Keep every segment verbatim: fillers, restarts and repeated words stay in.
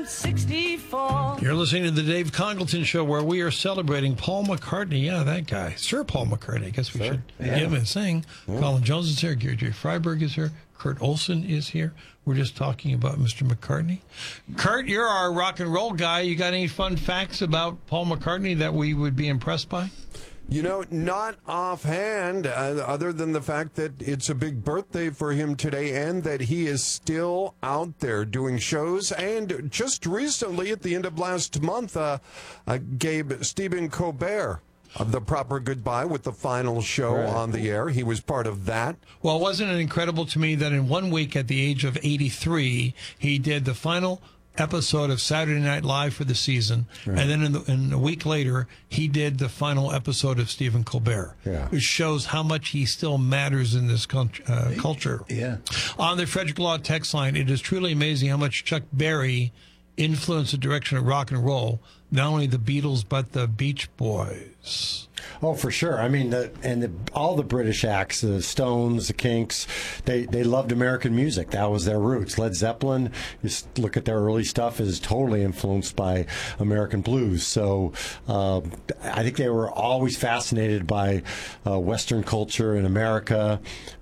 sixty-four. You're listening to the Dave Congleton Show, where we are celebrating Paul McCartney. Yeah, that guy. Sir Paul McCartney. I guess we Sir? should yeah. give him and sing. Yeah. Colin Jones is here. Gary J. Freiberg is here. Kurt Olson is here. We're just talking about Mister McCartney. Kurt, you're our rock and roll guy. You got any fun facts about Paul McCartney that we would be impressed by? You know, not offhand, uh, other than the fact that it's a big birthday for him today and that he is still out there doing shows. And just recently, at the end of last month, uh, uh, gave Stephen Colbert of The Proper Goodbye with the final show right. on the air. He was part of that. Well, wasn't it incredible to me that in one week at the age of eighty-three, he did the final episode of Saturday Night Live for the season, right. and then in, the, in a week later, he did the final episode of Stephen Colbert, yeah. which shows how much he still matters in this uh, culture. Yeah. On the Frederick Law text line, it is truly amazing how much Chuck Berry influenced the direction of rock and roll, not only the Beatles, but the Beach Boys. Oh, for sure. I mean, the, and the, all the British acts, the Stones, the Kinks, they, they loved American music. That was their roots. Led Zeppelin, just look at their early stuff, is totally influenced by American blues. So uh, I think they were always fascinated by uh, Western culture in America,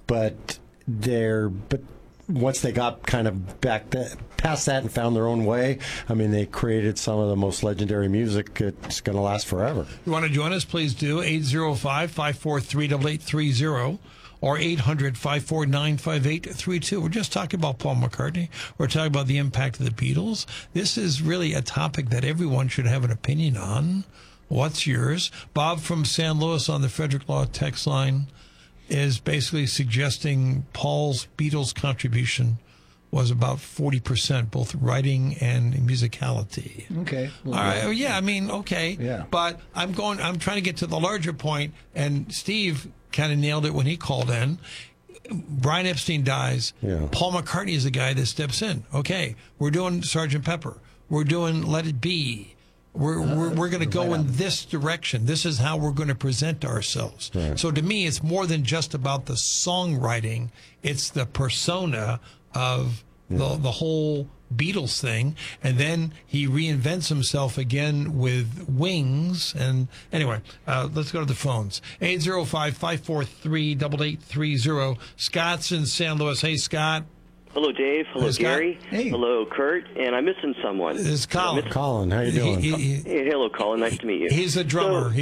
but they're but once they got kind of back that, past that and found their own way, I mean, they created some of the most legendary music. It's going to last forever. You want to join us? Please do. eight zero five, five four three, eight eight three zero or eight hundred, five four nine, five eight three two. We're just talking about Paul McCartney. We're talking about the impact of the Beatles. This is really a topic that everyone should have an opinion on. What's yours? Bob from San Luis on the Frederick Law text line is basically suggesting Paul's Beatles contribution was about forty percent, both writing and musicality. Okay. Well, all right. Yeah, I mean, okay. Yeah. But I'm going, I'm trying to get to the larger point, and Steve kind of nailed it when he called in. Brian Epstein dies. Yeah. Paul McCartney is the guy that steps in. Okay, we're doing Sergeant Pepper. We're doing Let It Be. We're we're, we're going to go in this direction. This is how we're going to present ourselves. Right. So to me, it's more than just about the songwriting. It's the persona of the the whole Beatles thing. And then he reinvents himself again with Wings. And anyway, uh, let's go to the phones. eight zero five, five four three, eight eight three zero. Scott's in San Luis. Hey, Scott. Hello, Dave. Hello, Hey, Gary. Hey. Hello, Kurt. And I'm missing someone. It's Colin. Colin, how you doing? He, he, Hey, hello, Colin. Nice to meet you. he's a drummer. So,